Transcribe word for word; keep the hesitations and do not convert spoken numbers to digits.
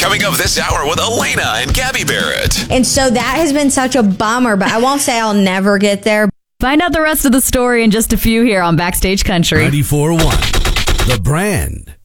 Coming up this hour with Elena and Gabby Barrett. And so that has been such a bummer, but I won't say I'll never get there. Find out the rest of the story in just a few here on Backstage Country. ninety-four point one, The Brand.